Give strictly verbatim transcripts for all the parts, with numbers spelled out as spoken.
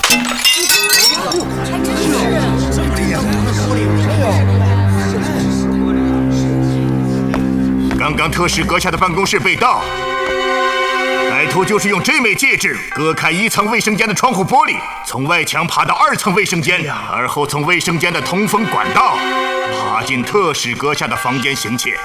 刚刚特使阁下的办公室被盗，歹徒就是用这枚戒指割开一层卫生间的窗户玻璃，从外墙爬到二层卫生间，而后从卫生间的通风管道爬进特使阁下的房间行窃。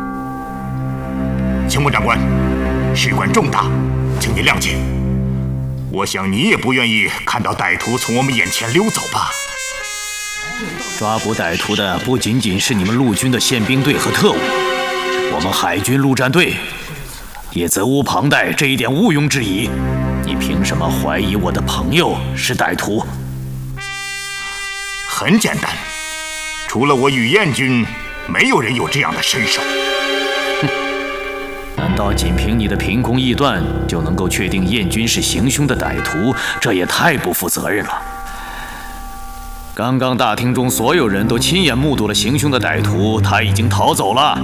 青木长官，事关重大，请您谅解。我想你也不愿意看到歹徒从我们眼前溜走吧？ 抓捕歹徒的不仅仅是你们陆军的宪兵队和特务，我们海军陆战队也责无旁贷，这一点毋庸置疑。你凭什么怀疑我的朋友是歹徒？ 很简单，除了我与燕军，没有人有这样的身手。 哼，难道仅凭你的凭空臆断就能够确定燕军是行凶的歹徒？这也太不负责任了。刚刚大厅中所有人都亲眼目睹了行凶的歹徒，他已经逃走了。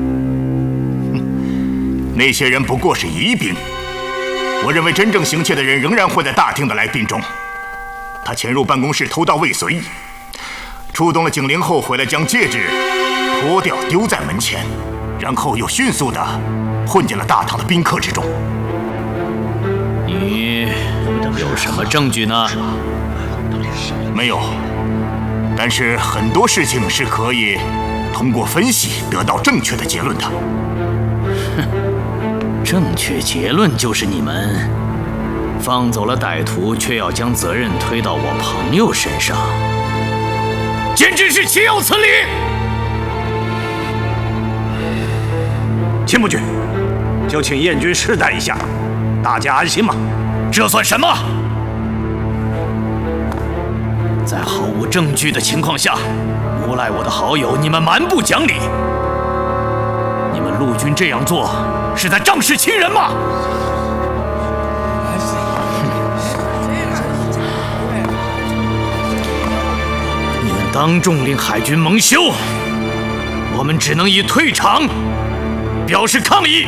那些人不过是疑兵，我认为真正行窃的人仍然会在大厅的来宾中。他潜入办公室偷盗未遂，触动了警铃后回来将戒指脱掉丢在门前，然后又迅速地混进了大堂的宾客之中。 你有什么证据呢？ 没有，但是很多事情是可以通过分析得到正确的结论的。 哼，正确结论就是你们放走了歹徒，却要将责任推到我朋友身上，简直是岂有此理！ 秦幕军，就请燕军试戴一下，大家安心吗？ 这算什么？在毫无证据的情况下诬赖我的好友，你们蛮不讲理！你们陆军这样做是在仗势欺人吗？你们当众令海军蒙羞，我们只能以退场表示抗议。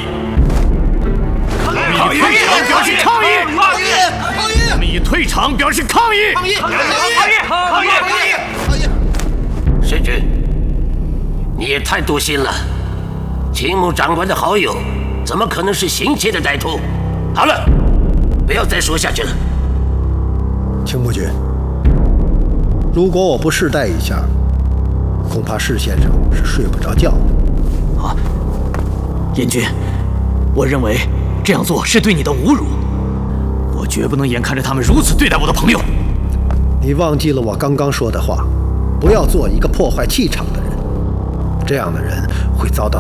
抗议！ 以退场表示抗议！ 抗议！ 我们以退场表示抗议！ 抗议！抗议！抗议！抗议！ 申军，你也太多心了。秦牧长官的好友，怎么可能是行窃的歹徒？好了，不要再说下去了。 青木军，如果我不试戴一下，恐怕施先生是睡不着觉的。 啊，燕军，我认为这样做是对你的侮辱，我绝不能眼看着他们如此对待我的朋友。 你忘记了我刚刚说的话，不要做一个破坏气场的人，这样的人会遭到